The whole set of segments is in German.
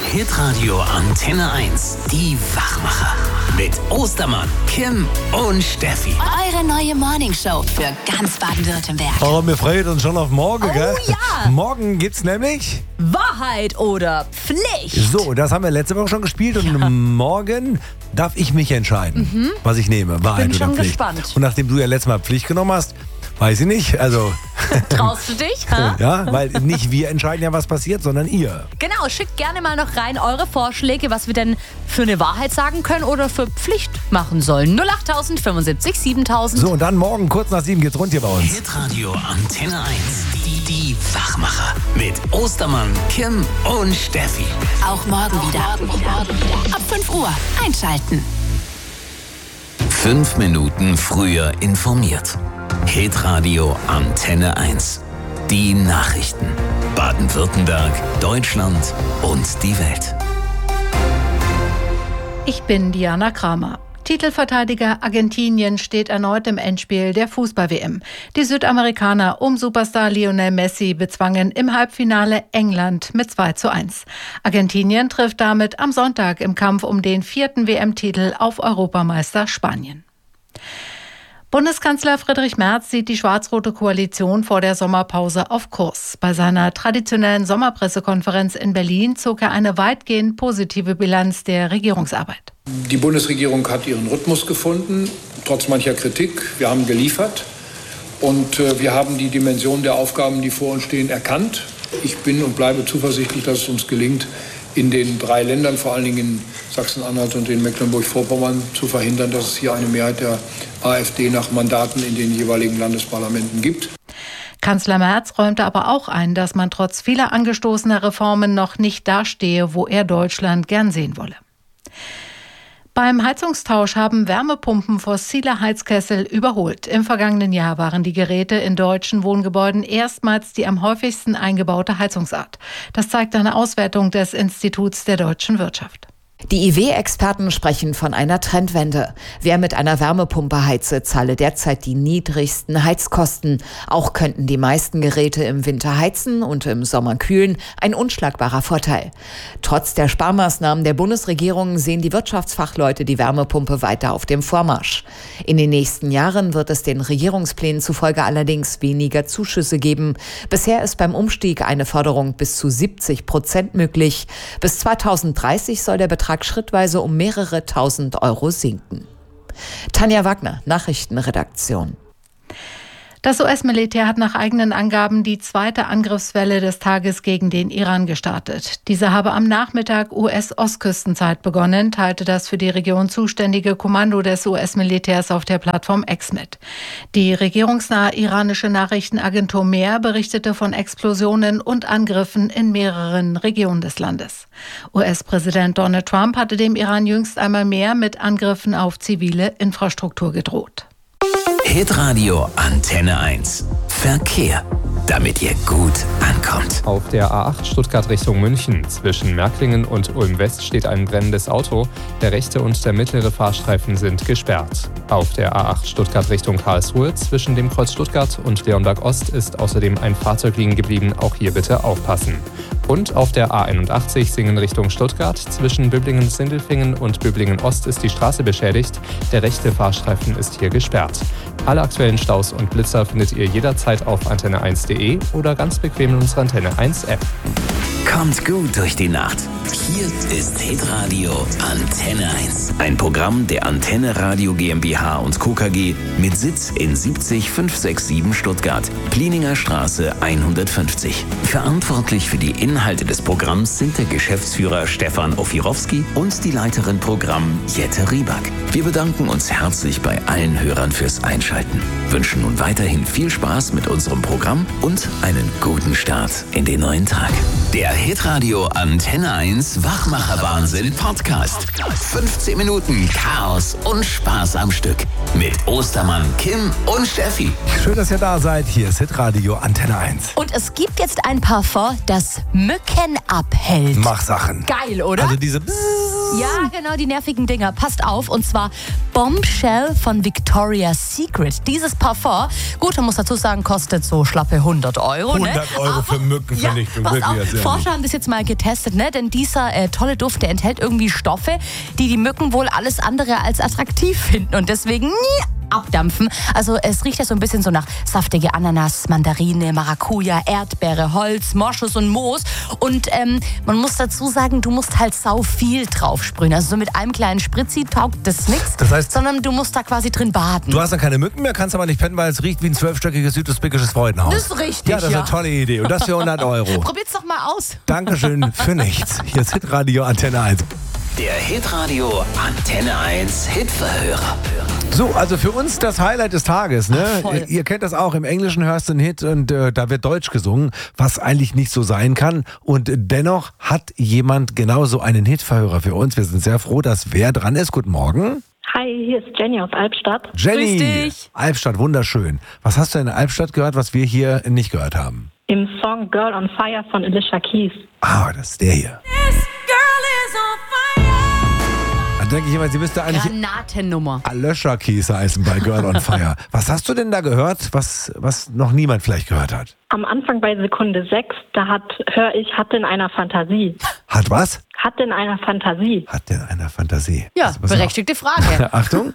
Hitradio Antenne 1. Die Wachmacher. Mit Ostermann, Kim und Steffi. Eure neue Morningshow für ganz Baden-Württemberg. Oh, wir freuen uns schon auf morgen, gell? Ja. Morgen gibt's nämlich Wahrheit oder Pflicht. So, das haben wir letzte Woche schon gespielt und morgen darf ich mich entscheiden, was ich nehme, Wahrheit Bin oder schon Pflicht. gespannt. Und nachdem du ja letztes Mal Pflicht genommen hast, weiß ich nicht, also Traust du dich? Ha? ja, weil nicht wir entscheiden ja, was passiert, sondern ihr. Genau, schickt gerne mal noch rein eure Vorschläge, was wir denn für eine Wahrheit sagen können oder für Pflicht machen sollen. 08000 75 7000. So, und dann morgen kurz nach 7 geht's rund hier bei uns. Hitradio Antenne 1. Die Wachmacher. Mit Ostermann, Kim und Steffi. Auch morgen wieder. Ab 5 Uhr einschalten. 5 Minuten früher informiert. Hitradio Antenne 1. Die Nachrichten. Baden-Württemberg, Deutschland und die Welt. Ich bin Diana Kramer. Titelverteidiger Argentinien steht erneut im Endspiel der Fußball-WM. Die Südamerikaner um Superstar Lionel Messi bezwangen im Halbfinale England mit 2:1. Argentinien trifft damit am Sonntag im Kampf um den 4. WM-Titel auf Europameister Spanien. Bundeskanzler Friedrich Merz sieht die schwarz-rote Koalition vor der Sommerpause auf Kurs. Bei seiner traditionellen Sommerpressekonferenz in Berlin zog er eine weitgehend positive Bilanz der Regierungsarbeit. Die Bundesregierung hat ihren Rhythmus gefunden, trotz mancher Kritik. Wir haben geliefert und wir haben die Dimension der Aufgaben, die vor uns stehen, erkannt. Ich bin und bleibe zuversichtlich, dass es uns gelingt, in den 3 Ländern, vor allen Dingen in Sachsen-Anhalt und in Mecklenburg-Vorpommern, zu verhindern, dass es hier eine Mehrheit der AfD nach Mandaten in den jeweiligen Landesparlamenten gibt. Kanzler Merz räumte aber auch ein, dass man trotz vieler angestoßener Reformen noch nicht dastehe, wo er Deutschland gern sehen wolle. Beim Heizungstausch haben Wärmepumpen fossile Heizkessel überholt. Im vergangenen Jahr waren die Geräte in deutschen Wohngebäuden erstmals die am häufigsten eingebaute Heizungsart. Das zeigt eine Auswertung des Instituts der deutschen Wirtschaft. Die IW-Experten sprechen von einer Trendwende. Wer mit einer Wärmepumpe heize, zahle derzeit die niedrigsten Heizkosten. Auch könnten die meisten Geräte im Winter heizen und im Sommer kühlen. Ein unschlagbarer Vorteil. Trotz der Sparmaßnahmen der Bundesregierung sehen die Wirtschaftsfachleute die Wärmepumpe weiter auf dem Vormarsch. In den nächsten Jahren wird es den Regierungsplänen zufolge allerdings weniger Zuschüsse geben. Bisher ist beim Umstieg eine Förderung bis zu 70% möglich. Bis 2030 soll der Betrag schrittweise um mehrere tausend Euro sinken. Tanja Wagner, Nachrichtenredaktion. Das US-Militär hat nach eigenen Angaben die 2. Angriffswelle des Tages gegen den Iran gestartet. Diese habe am Nachmittag US-Ostküstenzeit begonnen, teilte das für die Region zuständige Kommando des US-Militärs auf der Plattform X mit. Die regierungsnahe iranische Nachrichtenagentur MER berichtete von Explosionen und Angriffen in mehreren Regionen des Landes. US-Präsident Donald Trump hatte dem Iran jüngst einmal mehr mit Angriffen auf zivile Infrastruktur gedroht. Hitradio Antenne 1. Verkehr. Damit ihr gut ankommt. Auf der A8 Stuttgart Richtung München zwischen Märklingen und Ulm-West steht ein brennendes Auto. Der rechte und der mittlere Fahrstreifen sind gesperrt. Auf der A8 Stuttgart Richtung Karlsruhe zwischen dem Kreuz Stuttgart und Leonberg Ost ist außerdem ein Fahrzeug liegen geblieben. Auch hier bitte aufpassen. Und auf der A81 Singen Richtung Stuttgart zwischen Böblingen-Sindelfingen und Böblingen-Ost ist die Straße beschädigt. Der rechte Fahrstreifen ist hier gesperrt. Alle aktuellen Staus und Blitzer findet ihr jederzeit auf antenne1.de oder ganz bequem in unserer Antenne 1 App. Kommt gut durch die Nacht. Hier ist Hitradio Antenne 1. Ein Programm der Antenne Radio GmbH und Co. KG mit Sitz in 70567 Stuttgart, Plininger Straße 150. Verantwortlich für die Inhalte des Programms sind der Geschäftsführer Stefan Ofirowski und die Leiterin Programm Jette Rieback. Wir bedanken uns herzlich bei allen Hörern fürs Einschalten, wünschen nun weiterhin viel Spaß mit unserem Programm und einen guten Start in den neuen Tag. Der Hitradio Antenne 1 Wachmacher-Wahnsinn Podcast. 15 Minuten Chaos und Spaß am Stück. Mit Ostermann, Kim und Steffi. Schön, dass ihr da seid. Hier ist Hitradio Antenne 1. Und es gibt jetzt ein Parfum, das Mücken abhält. Mach Sachen. Geil, oder? Also diese Ja, genau, die nervigen Dinger. Passt auf, und zwar Bombshell von Victoria's Secret. Dieses Parfum, gut, man muss dazu sagen, kostet so schlappe 100 Euro. 100 Euro für Mückenvernichtung. Ja, wirklich auf, Forscher haben das jetzt mal getestet, ne? Denn dieser tolle Duft, der enthält irgendwie Stoffe, die Mücken wohl alles andere als attraktiv finden und deswegen abdampfen. Also es riecht ja so ein bisschen so nach saftige Ananas, Mandarine, Maracuja, Erdbeere, Holz, Moschus und Moos. Und man muss dazu sagen, du musst halt sau viel drauf sprühen. Also so mit einem kleinen Spritzi taugt das nichts, Das heißt, sondern du musst da quasi drin baden. du hast dann keine Mücken mehr, kannst aber nicht pennen, weil es riecht wie ein 12-stöckiges südusbekisches Freudenhaus. Das ist richtig, Ja, das ist eine tolle Idee. Und das für 100 Euro. Probiert's doch mal aus. Dankeschön für nichts. Hier ist Hitradio Antenne 1. Der Hitradio Antenne 1 Hitverhörer. So, also für uns das Highlight des Tages. Ne? Ach, voll. Ihr kennt das auch, im Englischen hörst du einen Hit und da wird Deutsch gesungen, was eigentlich nicht so sein kann. Und dennoch hat jemand genauso einen Hitverhörer für uns. Wir sind sehr froh, dass wer dran ist. Guten Morgen. Hi, hier ist Jenny aus Albstadt. Jenny. Grüß dich. Albstadt, wunderschön. Was hast du in Albstadt gehört, was wir hier nicht gehört haben? Im Song Girl on Fire von Alicia Keys. Ah, das ist der hier. Da denke ich immer, sie müsste eigentlich Granatennummer. Alicia Keys heißen bei Girl on Fire. Was hast du denn da gehört, was noch niemand vielleicht gehört hat? Am Anfang bei Sekunde 6, da höre ich, hat in einer Fantasie. Hat was? Hat in einer Fantasie. Hat denn einer Fantasie? Ja, Also, pass auf. berechtigte Frage. Achtung.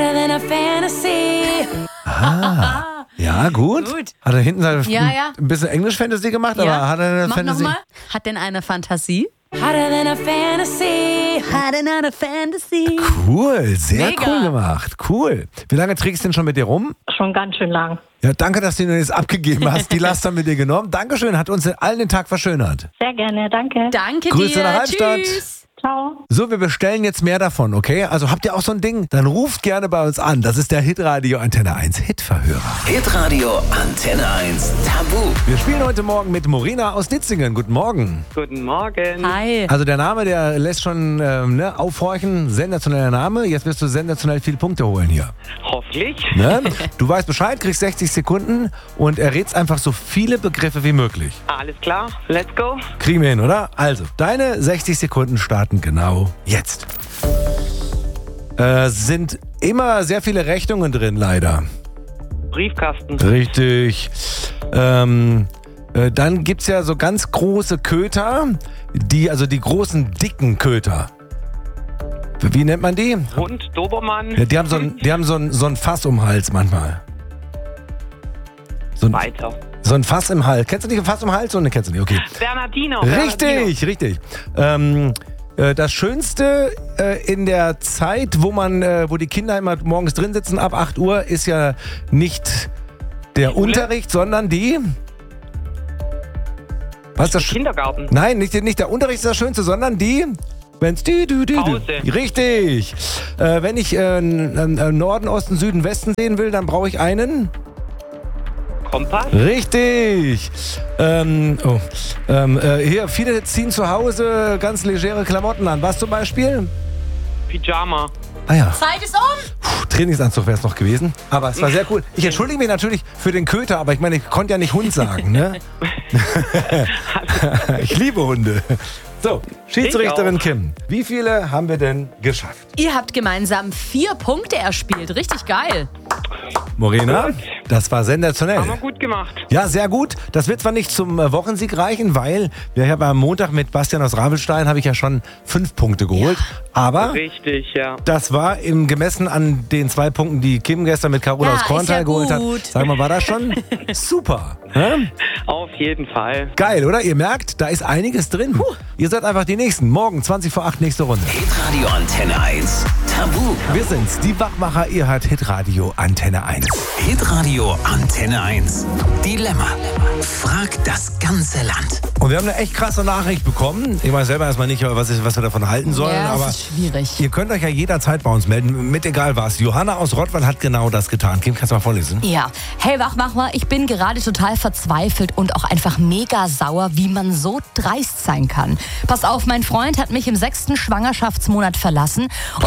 Ja, gut. Gut. Hat er hinten ein Ja, ja. bisschen Englisch-Fantasy gemacht, aber hat er eine Mach Fantasy? nochmal. Hat denn eine Fantasie? Hotter than a fantasy, hotter than a fantasy. Cool, sehr Mega. cool gemacht. Cool. Wie lange trägst du denn schon mit dir rum? Schon ganz schön lang. Ja, danke, dass du ihn jetzt abgegeben hast. Die Last haben wir dir genommen. Dankeschön, hat uns allen den Tag verschönert. Sehr gerne, danke. Danke Grüße dir. nach Albstadt. Tschüss. Ciao. So, wir bestellen jetzt mehr davon, okay? Also habt ihr auch so ein Ding? Dann ruft gerne bei uns an. Das ist der Hitradio Antenne 1 Hitverhörer. Hitradio Antenne 1 Tabu. Wir spielen heute Morgen mit Morena aus Ditzingen. Guten Morgen. Guten Morgen. Hi. Also der Name, der lässt schon aufhorchen. Sensationeller Name. Jetzt wirst du sensationell viele Punkte holen hier. Hoffentlich. Ne? Du weißt Bescheid, kriegst 60 Sekunden und errätst einfach so viele Begriffe wie möglich. Alles klar, let's go. Kriegen wir hin, oder? Also, deine 60 Sekunden starten genau jetzt. Sind immer sehr viele Rechnungen drin, leider. Briefkasten. Richtig. Dann gibt es ja so ganz große Köter, die großen, dicken Köter. Wie nennt man die? Hund, Dobermann. Ja, die haben so ein Fass um den Hals manchmal. Weiter. So ein Fass im Hals. Kennst du nicht ein Fass im Hals? Ne, kennst du nicht, okay. Bernardino. Richtig. Das Schönste in der Zeit, wo die Kinder immer morgens drin sitzen, ab 8 Uhr, ist ja nicht der Unterricht, sondern die... Was ist das? Kindergarten. Nein, nicht der Unterricht ist das Schönste, sondern die... Wenn's Pause. Richtig. Wenn ich Norden, Osten, Süden, Westen sehen will, dann brauche ich einen... Kompass. Richtig. Hier, viele ziehen zu Hause ganz legere Klamotten an. Was zum Beispiel? Pyjama. Ah ja, Zeit ist um. Trainingsanzug wäre es noch gewesen. Aber es war sehr cool. Ich entschuldige mich natürlich für den Köter, aber ich meine, ich konnte ja nicht Hund sagen, ne? Ich liebe Hunde. So, Schiedsrichterin Ich auch. Kim, wie viele haben wir denn geschafft? Ihr habt gemeinsam 4 Punkte erspielt. Richtig geil. Morena, das war sensationell. Haben wir gut gemacht. Ja, sehr gut. Das wird zwar nicht zum Wochensieg reichen, weil wir haben am Montag mit Bastian aus Ravelstein habe ich ja schon 5 Punkte geholt. Aber Richtig, ja. das war im gemessen an den 2 Punkten, die Kim gestern mit Carola Ja, aus Korntal ist ja geholt hat. gut. Sag mal, war das schon super? Hä? Auf jeden Fall. Geil, oder? Ihr merkt, da ist einiges drin. Ihr seid einfach die Nächsten. Morgen 20 vor 8 nächste Runde. Hitradio Antenne 1 Tabu. Wir sind's, die Wachmacher. Ihr hört Hitradio Antenne 1. Hitradio Antenne 1 Dilemma. Frag das ganze Land. Und wir haben eine echt krasse Nachricht bekommen. Ich weiß selber erstmal nicht, was wir davon halten sollen. Ja, aber das ist schwierig. ihr könnt euch ja jederzeit bei uns melden, mit egal was. Johanna aus Rottweil hat genau das getan. Kim, kannst du mal vorlesen? Ja, hey Wachmacher, ich bin gerade total verzweifelt und auch einfach mega sauer, wie man so dreist sein kann. Pass auf, mein Freund hat mich im 6. Schwangerschaftsmonat verlassen und ich musste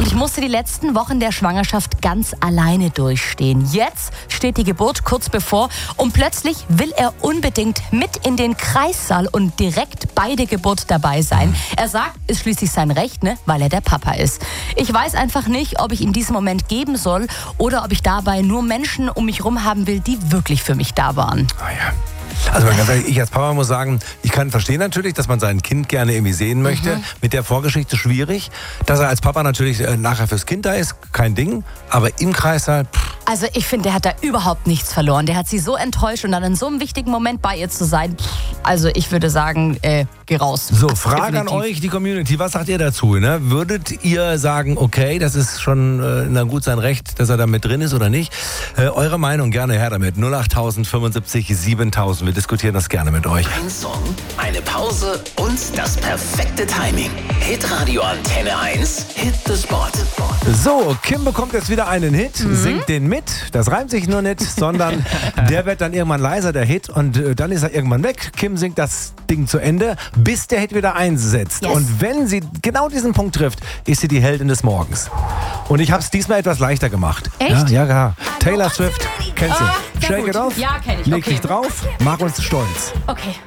die letzten Wochen der Schwangerschaft ganz alleine durchstehen. Jetzt steht die Geburt kurz bevor und plötzlich will er unbedingt mit in den Kreissaal und direkt bei der Geburt dabei sein. Er sagt, ist schließlich sein Recht, ne, weil er der Papa ist. Ich weiß einfach nicht, ob ich ihm diesen Moment geben soll oder ob ich dabei nur Menschen um mich rum haben will, die wirklich für mich da waren. Ah ja. Also ganz ehrlich, ich als Papa muss sagen, ich kann verstehen natürlich, dass man sein Kind gerne irgendwie sehen möchte. Mit der Vorgeschichte schwierig. Dass er als Papa natürlich nachher fürs Kind da ist, kein Ding. Aber im Kreissaal, Also ich finde, der hat da überhaupt nichts verloren. Der hat sie so enttäuscht und dann in so einem wichtigen Moment bei ihr zu sein. Also ich würde sagen, geh raus. So, Frage Definitiv. an euch, die Community, was sagt ihr dazu? Ne? Würdet ihr sagen, okay, das ist schon na gut sein Recht, dass er da mit drin ist oder nicht? Eure Meinung gerne her damit. 08000 75 7000. Wir diskutieren das gerne mit euch. Ein Song, eine Pause und das perfekte Timing. Hitradio Antenne 1, Hit the Spot. So, Kim bekommt jetzt wieder einen Hit, singt den mit. Das reimt sich nur nicht, sondern der wird dann irgendwann leiser, der Hit, und dann ist er irgendwann weg. Kim singt das Ding zu Ende, bis der Hit wieder einsetzt. Yes. Und wenn sie genau diesen Punkt trifft, ist sie die Heldin des Morgens. Und ich habe es diesmal etwas leichter gemacht. Echt? Ja. Taylor Swift, kennst du? sehr Shake gut. it off, Ja, kenn ich. leg Okay. dich drauf, mach uns stolz. Okay.